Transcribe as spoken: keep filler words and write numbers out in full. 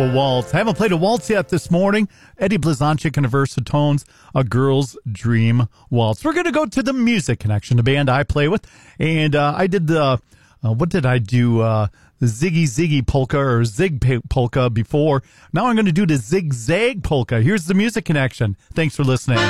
A waltz. I haven't played a waltz yet this morning. Eddie Blazonczyk and the Versatones, A Girl's Dream Waltz. We're going to go to the Music Connection, the band I play with. And uh, I did the, uh, what did I do? Uh, the Ziggy Ziggy polka or Zig polka before. Now I'm going to do the Zigzag polka. Here's the Music Connection. Thanks for listening.